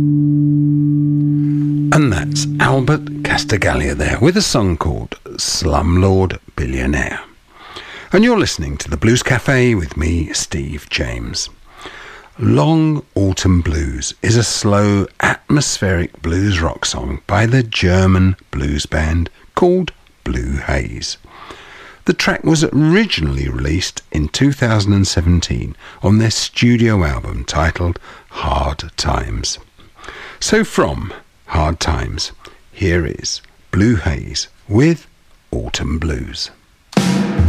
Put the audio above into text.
And that's Albert Castigaglia there with a song called Slumlord Billionaire. And you're listening to the Blues Cafe with me, Steve James. Long Autumn Blues is a slow, atmospheric blues rock song by the German blues band called Blue Haze. The track was originally released in 2017 on their studio album titled Hard Times. So from Hard Times, here is Blue Haze with Autumn Blues.